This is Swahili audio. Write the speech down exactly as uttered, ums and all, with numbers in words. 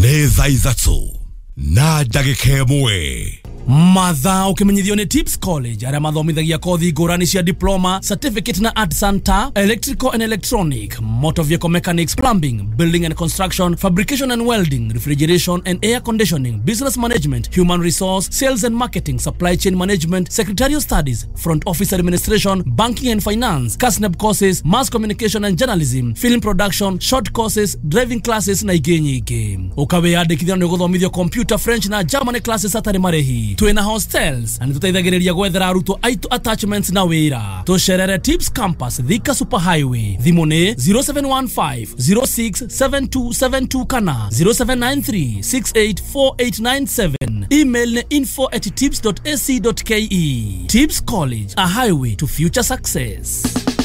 Neza izatsu na dagike mwe Matha ukimenyithio ni Tips College aria mathomithagia kothi ngurani cia diploma, certificate na art center, electrical and electronic, motor vehicle mechanics, plumbing, building and construction, fabrication and welding, refrigeration and air conditioning, business management, human resource, sales and marketing, supply chain management, secretarial studies, front office administration, banking and finance, C A S N E B courses, mass communication and journalism, film production, short courses, driving classes na ingĩ nyingĩ. Ukawiyandĩkithia nĩ gũthomithio computer, French na German classes atarĩ marĩhi. Twina hostels and tutaithagĩrĩria gwethera arutwo aitu attachments na wĩra. Tucerere Tips Campus Thika Super Highway. Thimũ nĩ zero seven one five zero six seven two seven two kana zero seven nine three six eight four eight nine seven. Email nĩ info at tips dot a c dot k e. Tips College, a highway to future success.